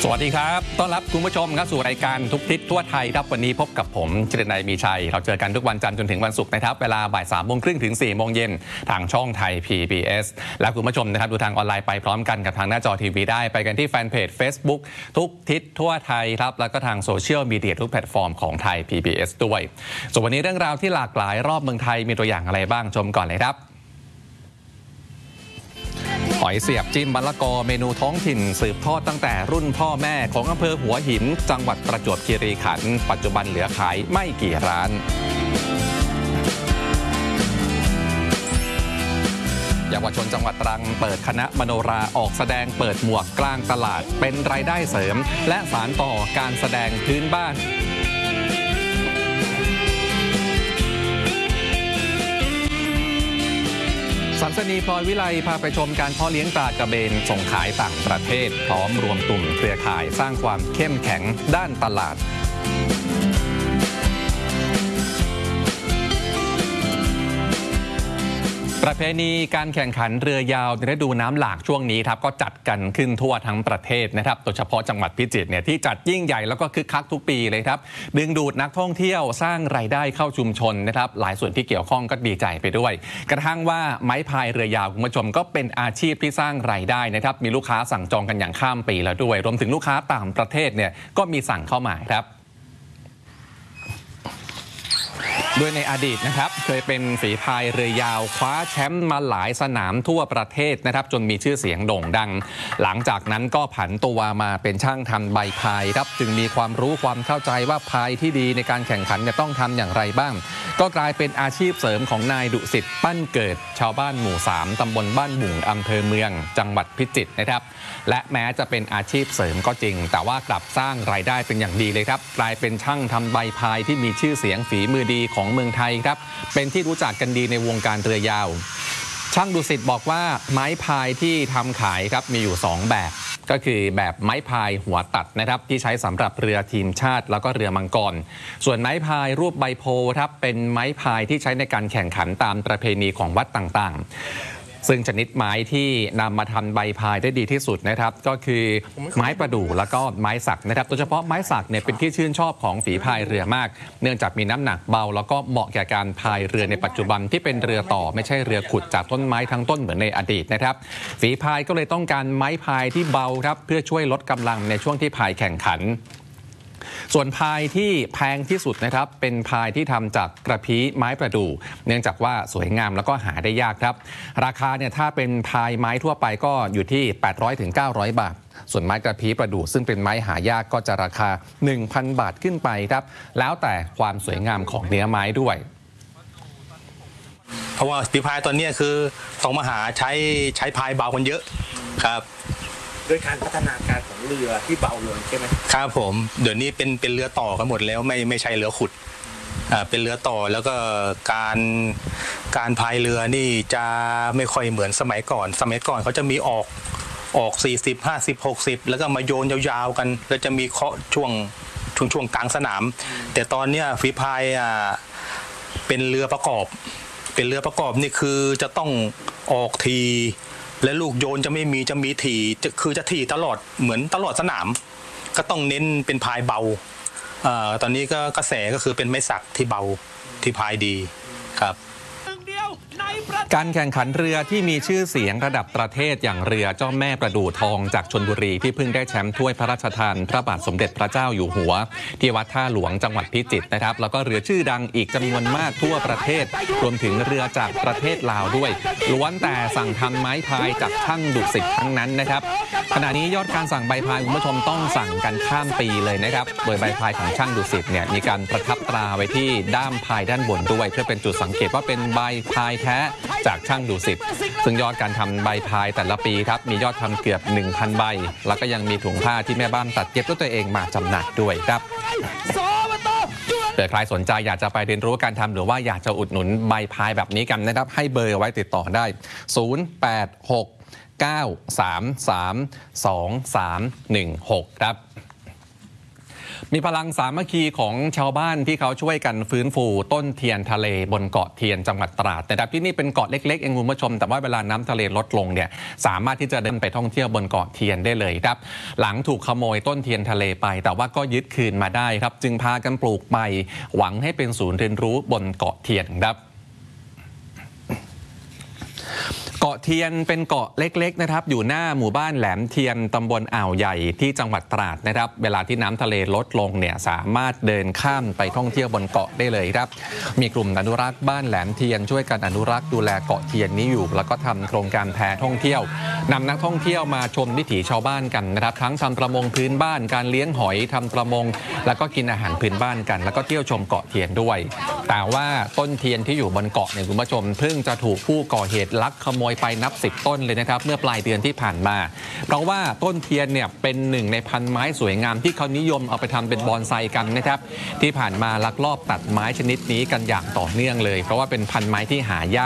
สวัสดีครับต้อนรับคุณผู้ชมครับสู่รายการทุกทิศทั่วไทยครับวันนี้พบกับผมเจริญนายมีชัยเราเจอกันทุกวันจันทร์จนถึงวันศุกร์นะครับเวลาบ่าย 3:30 ถึง 4:00 เย็นทางช่องไทย PBS และคุณผู้ชมนะครับดูทางออนไลน์ไปพร้อมกันกับทางหน้าจอทีวีได้ไปกันที่แฟนเพจ Facebook ทุกทิศทั่วไทยครับแล้วก็ทางโซเชียลมีเดียทุกแพลตฟอร์มของไทย PBS ด้วยส่วนวันนี้เรื่องราวที่หลากหลายรอบเมืองไทยมีตัวอย่างอะไรบ้างชมก่อนเลยครับหอยเสียบจิ้มมะละกอเมนูท้องถิ่นสืบทอดตั้งแต่รุ่นพ่อแม่ของอำเภอหัวหินจังหวัดประจวบคีรีขันธ์ปัจจุบันเหลือขายไม่กี่ร้านเยาวชนจังหวัดตรังเปิดคณะมโนราออกแสดงเปิดหมวกกลางตลาดเป็นรายได้เสริมและสานต่อการแสดงพื้นบ้านสันสนีพลอยวิไลพาไปชมการเพาะเลี้ยงปลากระเบนส่งขายต่างประเทศพร้อมรวมกลุ่มเครือข่ายสร้างความเข้มแข็งด้านตลาดประเพณีการแข่งขันเรือยาวในฤดูน้ำหลากช่วงนี้ครับก็จัดกันขึ้นทั่วทั้งประเทศนะครับโดยเฉพาะจังหวัดพิจิตรเนี่ยที่จัดยิ่งใหญ่แล้วก็คึกคักทุกปีเลยครับดึงดูดนักท่องเที่ยวสร้างรายได้เข้าชุมชนนะครับหลายส่วนที่เกี่ยวข้องก็ดีใจไปด้วยกระทั่งว่าไม้พายเรือยาวคุณผู้ชมก็เป็นอาชีพที่สร้างรายได้นะครับมีลูกค้าสั่งจองกันอย่างข้ามปีแล้วด้วยรวมถึงลูกค้าต่างประเทศเนี่ยก็มีสั่งเข้ามาครับโดยในอดีตนะครับเคยเป็นฝีพายเรือยาวคว้าแชมป์มาหลายสนามทั่วประเทศนะครับจนมีชื่อเสียงโด่งดังหลังจากนั้นก็ผันตัวมาเป็นช่างทำใบพายครับจึงมีความรู้ความเข้าใจว่าพายที่ดีในการแข่งขันจะต้องทำอย่างไรบ้างก็กลายเป็นอาชีพเสริมของนายดุสิตปั้นเกิดชาวบ้านหมู่ 3ตำบลบ้านบุ่งอำเภอเมืองจังหวัดพิจิตรนะครับและแม้จะเป็นอาชีพเสริมก็จริงแต่ว่ากลับสร้างรายได้เป็นอย่างดีเลยครับกลายเป็นช่างทำใบพายที่มีชื่อเสียงฝีมือดีของเมืองไทยครับเป็นที่รู้จักกันดีในวงการเรือยาวช่างดุสิตบอกว่าไม้พายที่ทำขายครับมีอยู่2แบบก็คือแบบไม้พายหัวตัดนะครับที่ใช้สำหรับเรือทีมชาติแล้วก็เรือมังกรส่วนไม้พายรูปใบโพครับเป็นไม้พายที่ใช้ในการแข่งขันตามประเพณีของวัดต่างๆซึ่งชนิดไม้ที่นำมาทำใบพายได้ดีที่สุดนะครับก็คือไม้ประดู่แล้วก็ไม้สักนะครับโดยเฉพาะไม้สักเนี่ยเป็นที่ชื่นชอบของฝีพายเรือมากเนื่องจากมีน้ำหนักเบาแล้วก็เหมาะแก่การพายเรือในปัจจุบันที่เป็นเรือต่อไม่ใช่เรือขุดจากต้นไม้ทั้งต้นเหมือนในอดีตนะครับฝีพายก็เลยต้องการไม้พายที่เบาครับเพื่อช่วยลดกำลังในช่วงที่พายแข่งขันส่วนพายที่แพงที่สุดนะครับเป็นพายที่ทำจากกระพี้ไม้ประดู่เนื่องจากว่าสวยงามแล้วก็หาได้ยากครับราคาเนี่ยถ้าเป็นพายไม้ทั่วไปก็อยู่ที่ 800-900 บาทส่วนไม้กระพี้ประดู่ซึ่งเป็นไม้หายากก็จะราคา 1,000 บาทขึ้นไปครับแล้วแต่ความสวยงามของเนื้อไม้ด้วยเพราะว่าฝีพายตอนนี้คือสองมหาใช้พายเบากันเยอะครับด้วยการพัฒนาการของเรือที่เบาลงใช่ไหมครับผมเดี๋ยวนี้เป็นเรือต่อกันหมดแล้วไม่ใช่เรือขุดเป็นเรือต่อแล้วก็การพายเรือนี่จะไม่ค่อยเหมือนสมัยก่อนเขาจะมีออก40 50 60แล้วก็มาโยนยาวๆกันแล้วจะมีเคาะช่วงกลางสนามแต่ตอนนี้ฝีพายเป็นเรือประกอบนี่คือจะต้องออกทีและลูกโยนจะมีถี่คือจะถี่ตลอดเหมือนตลอดสนามก็ต้องเน้นเป็นพายเบาตอนนี้ก็กระแสก็คือเป็นไม้สักที่เบาที่พายดีครับการแข่งขันเรือที่มีชื่อเสียงระดับประเทศอย่างเรือเจ้าแม่ประดู่ทองจากชลบุรีที่เพิ่งได้แชมป์ถ้วยพระราชทานพระบาทสมเด็จพระเจ้าอยู่หัวที่วัดท่าหลวงจังหวัดพิจิตรนะครับแล้วก็เรือชื่อดังอีกจำนวนมากทั่วประเทศรวมถึงเรือจากประเทศลาวด้วยล้วนแต่สั่งทำไม้พายจากช่างดุสิตทั้งนั้นนะครับขณะนี้ยอดการสั่งใบพายคุณผู้ชมต้องสั่งกันข้ามปีเลยนะครับโดยใบพายของช่างดุสิตเนี่ยมีการประทับตราไว้ที่ด้ามพายด้านบนด้วยเพื่อเป็นจุดสังเกตว่าเป็นใบพายแท้จากช่างดุสิตซึ่งยอดการทำใบพายแต่ละปีครับมียอดทำเกือบ 1,000 ใบแล้วก็ยังมีถุงผ้าที่แม่บ้านตัดเย็บด้วยตัวเองมาจำหน่ายด้วยครับเผื่อใครสนใจอยากจะไปเรียนรู้การทำหรือว่าอยากจะอุดหนุนใบพายแบบนี้กันนะครับให้เบอร์ไว้ติดต่อได้086 933 2316ครับมีพลังสามัคคีของชาวบ้านที่เขาช่วยกันฟื้นฟูต้นเทียนทะเลบนเกาะเทียนจังหวัดตราดนะครับที่นี่เป็นเกาะเล็กๆเองคุณผู้ชมแต่ว่าเวลาน้ำทะเลลดลงเนี่ยสามารถที่จะเดินไปท่องเที่ยวบนเกาะเทียนได้เลยครับหลังถูกขโมยต้นเทียนทะเลไปแต่ว่าก็ยึดคืนมาได้ครับจึงพากันปลูกใหม่หวังให้เป็นศูนย์เรียนรู้บนเกาะเทียนครับเกาะเทียนเป็นเกาะเล็กๆนะครับอยู่หน้าหมู่บ้านแหลมเทียนตำบลอ่าวใหญ่ที่จังหวัดตราดนะครับเวลาที่น้ำทะเลลดลงเนี่ยสามารถเดินข้ามไปท่องเที่ยวบนเกาะได้เลยครับมีกลุ่มอนุรักษ์บ้านแหลมเทียนช่วยกันอนุรักษ์ดูแลเกาะเทียนนี้อยู่แล้วก็ทำโครงการแพท่องเที่ยวนำนักท่องเที่ยวมาชมวิถีชาวบ้านกันนะครับทั้งทำประมงพื้นบ้านการเลี้ยงหอยทำประมงแล้วก็กินอาหารพื้นบ้านกันแล้วก็เที่ยวชมเกาะเทียนด้วยแต่ว่าต้นเทียนที่อยู่บนเกาะเนี่ยคุณผู้ชมเพิ่งจะถูกผู้ก่อเหตุลักขโมยไปนับ10 ต้นเลยนะครับเมื่อปลายเดือนที่ผ่านมาเพราะว่าต้นเทียนเนี่ยเป็นหนึ่งในพันไม้สวยงามที่เขานิยมเอาไปทำเป็นบอนไซกันนะครับที่ผ่านมาลักลอบตัดไม้ชนิดนี้กันอย่างต่อเนื่องเลยเพราะว่าเป็นพันไม้ที่หายาก